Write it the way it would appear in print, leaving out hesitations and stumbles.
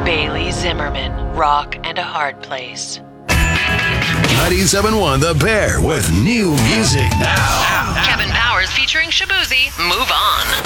Bailey Zimmerman, Rock and a Hard Place. 97.1 The Bear with new music now. Kevin Powers featuring Shabuzi, Move On.